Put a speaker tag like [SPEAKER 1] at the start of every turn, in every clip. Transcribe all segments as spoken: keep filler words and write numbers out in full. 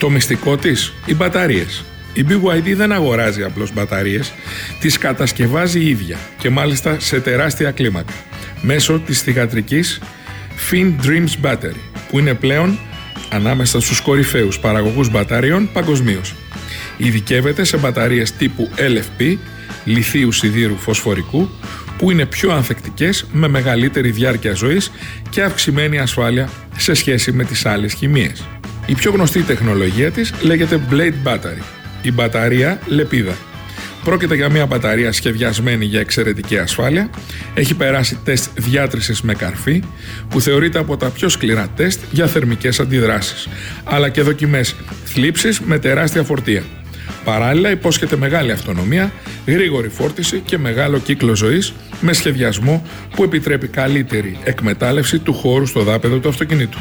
[SPEAKER 1] Το μυστικό της, οι μπαταρίες. Η μπι γουάι ντι δεν αγοράζει απλώς μπαταρίες, τις κατασκευάζει η ίδια και μάλιστα σε τεράστια κλίμακα μέσω της θυγατρικής FinDreams Battery, που είναι πλέον ανάμεσα στους κορυφαίους παραγωγούς μπαταριών παγκοσμίως. Ειδικεύεται σε μπαταρίες τύπου ελ εφ πι, λιθίου σιδήρου φωσφορικού, που είναι πιο ανθεκτικές, με μεγαλύτερη διάρκεια ζωής και αυξημένη ασφάλεια σε σχέση με τις άλλες χημείες. Η πιο γνωστή τεχνολογία της λέγεται Blade Battery, η μπαταρία λεπίδα. Πρόκειται για μια μπαταρία σχεδιασμένη για εξαιρετική ασφάλεια, έχει περάσει τεστ διάτρησης με καρφί, που θεωρείται από τα πιο σκληρά τεστ για θερμικές αντιδράσεις, αλλά και δοκιμές θλίψης με τεράστια φορτία. Παράλληλα, υπόσχεται μεγάλη αυτονομία, γρήγορη φόρτιση και μεγάλο κύκλο ζωής, με σχεδιασμό που επιτρέπει καλύτερη εκμετάλλευση του χώρου στο δάπεδο του αυτοκινήτου.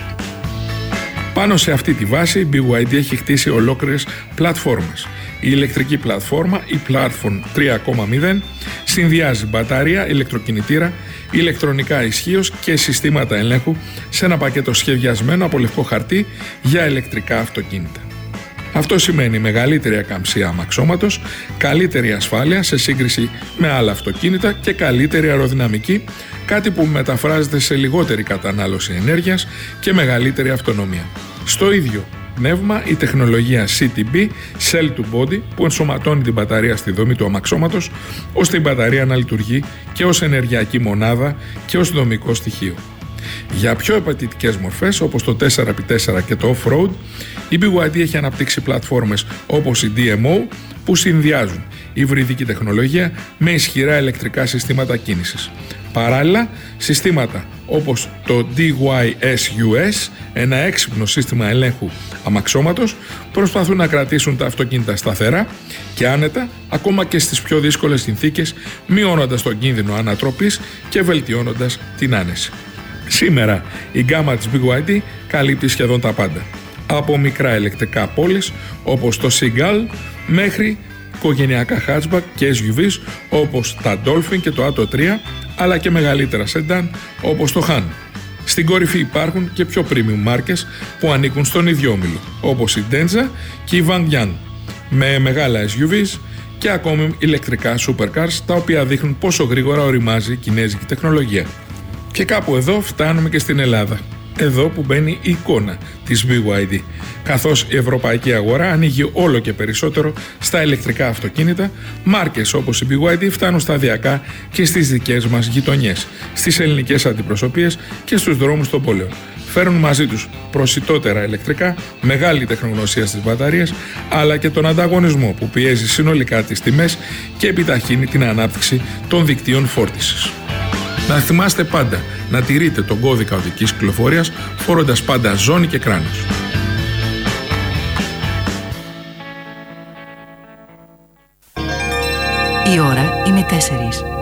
[SPEAKER 1] Πάνω σε αυτή τη βάση, η μπι γουάι ντι έχει χτίσει ολόκληρες πλατφόρμες. Η ηλεκτρική πλατφόρμα, η Platform τρία κόμμα μηδέν, συνδυάζει μπαταρία, ηλεκτροκινητήρα, ηλεκτρονικά ισχύως και συστήματα ελέγχου σε ένα πακέτο σχεδιασμένο από λευκό χαρτί για ηλεκτρικά αυτοκίνητα. Αυτό σημαίνει μεγαλύτερη ακαμψία αμαξώματος, καλύτερη ασφάλεια σε σύγκριση με άλλα αυτοκίνητα και καλύτερη αεροδυναμική, κάτι που μεταφράζεται σε λιγότερη κατανάλωση ενέργειας και μεγαλύτερη αυτονομία. Στο ίδιο πνεύμα, η τεχνολογία σι τι μπι, Cell to Body, που ενσωματώνει την μπαταρία στη δομή του αμαξώματος, ώστε η μπαταρία να λειτουργεί και ως ενεργειακή μονάδα και ως δομικό στοιχείο. Για πιο απαιτητικές μορφές, όπως το τέσσερα επί τέσσερα και το off-road, η μπι γουάι ντι έχει αναπτύξει πλατφόρμες όπως η ντι εμ ο, που συνδυάζουν υβριδική τεχνολογία με ισχυρά ηλεκτρικά συστήματα κίνησης. Παράλληλα, συστήματα όπως το ντι γουάι ες γιου ες, ένα έξυπνο σύστημα ελέγχου αμαξώματος, προσπαθούν να κρατήσουν τα αυτοκίνητα σταθερά και άνετα, ακόμα και στις πιο δύσκολες συνθήκες, μειώνοντας τον κίνδυνο ανατροπής και βελτιώνοντας την άνεση. Σήμερα η γκάμα της μπι γουάι ντι καλύπτει σχεδόν τα πάντα. Από μικρά ηλεκτρικά πόλεις όπως το Seagull μέχρι οικογενειακά hatchback και ες γιου βις όπως τα Dolphin και το Atto τρία, αλλά και μεγαλύτερα sedan όπως το Han. Στην κορυφή υπάρχουν και πιο premium μάρκες που ανήκουν στον ίδιο όμιλο, όπως η Denza και η Wangyang, με μεγάλα ες γιου βις και ακόμη ηλεκτρικά supercars, τα οποία δείχνουν πόσο γρήγορα οριμάζει η κινέζικη τεχνολογία. Και κάπου εδώ φτάνουμε και στην Ελλάδα. Εδώ που μπαίνει η εικόνα της μπι γουάι ντι, καθώς η ευρωπαϊκή αγορά ανοίγει όλο και περισσότερο στα ηλεκτρικά αυτοκίνητα, μάρκες όπως η μπι γουάι ντι φτάνουν σταδιακά και στις δικές μας γειτονιές, στις ελληνικές αντιπροσωπείες και στους δρόμους των πόλεων. Φέρνουν μαζί τους προσιτότερα ηλεκτρικά, μεγάλη τεχνογνωσία στις μπαταρίες, αλλά και τον ανταγωνισμό που πιέζει συνολικά τις τιμές και επιταχύνει την ανάπτυξη των δικτύων φόρτισης. Να θυμάστε πάντα να τηρείτε τον κώδικα οδικής κυκλοφορίας, φορώντας πάντα ζώνη και κράνος.
[SPEAKER 2] Η ώρα είναι τέσσερις.